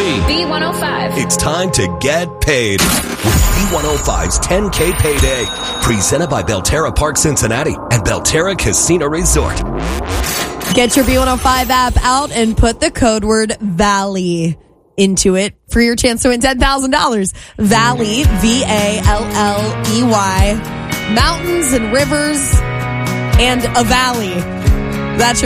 B105. It's time to get paid with B105's 10K Payday. Presented by Belterra Park Cincinnati and Belterra Casino Resort. Get your B105 app out and put the code word VALLEY into it for your chance to win $10,000. Valley, V-A-L-L-E-Y. Mountains and rivers and a valley. That's your